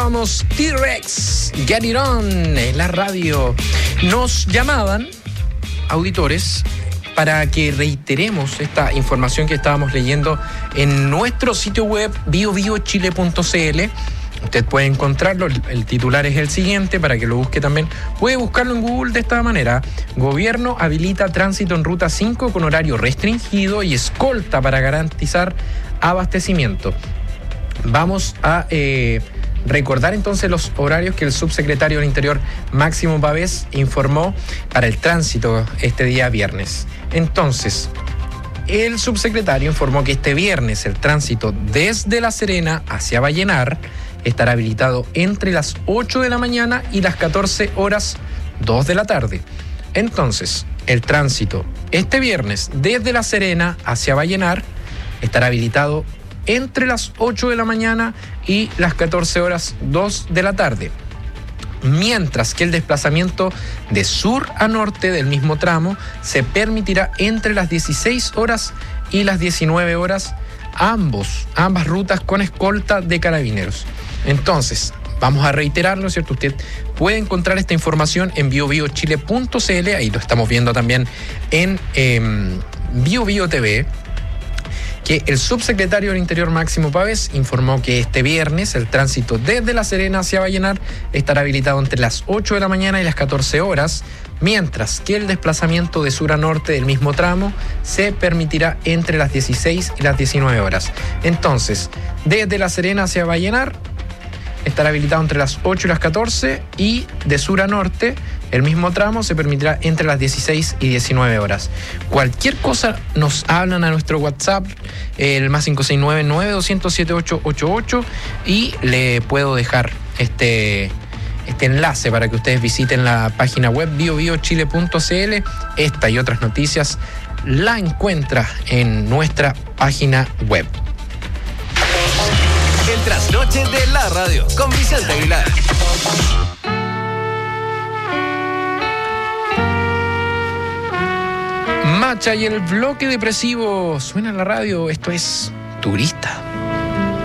Vamos, T-Rex, Get It On, en la radio. Nos llamaban auditores para que reiteremos esta información que estábamos leyendo en nuestro sitio web biobiochile.cl. Usted puede encontrarlo, el titular es el siguiente, para que lo busque también. Puede buscarlo en Google de esta manera: Gobierno habilita tránsito en Ruta 5 con horario restringido y escolta para garantizar abastecimiento. Vamos a recordar entonces los horarios que el subsecretario del Interior, Máximo Pavés, informó para el tránsito este día viernes. Entonces, el subsecretario informó que este viernes el tránsito desde La Serena hacia Vallenar estará habilitado entre las 8 de la mañana y las 14 horas 2 de la tarde. Entonces, el tránsito este viernes desde La Serena hacia Vallenar estará habilitado entre las 8 de la mañana y las 14 horas 2 de la tarde. Mientras que el desplazamiento de sur a norte del mismo tramo se permitirá entre las 16 horas y las 19 horas, ambas rutas con escolta de carabineros. Entonces, vamos a reiterarlo, ¿cierto? Usted puede encontrar esta información en biobiochile.cl, ahí lo estamos viendo también en BioBio TV, que el subsecretario del Interior, Máximo Pavés, informó que este viernes el tránsito desde La Serena hacia Vallenar estará habilitado entre las 8 de la mañana y las 14 horas, mientras que el desplazamiento de sur a norte del mismo tramo se permitirá entre las 16 y las 19 horas. Entonces, desde La Serena hacia Vallenar estará habilitado entre las 8 y las 14, y de sur a norte el mismo tramo se permitirá entre las 16 y 19 horas. Cualquier cosa nos hablan a nuestro WhatsApp, el más 569-900-7888, y le puedo dejar este enlace para que ustedes visiten la página web biobiochile.cl. Esta y otras noticias la encuentra en nuestra página web. El trasnoche de la radio con Vicente Aguilar. Macha y el bloque depresivo suena en la radio. Esto es Turista.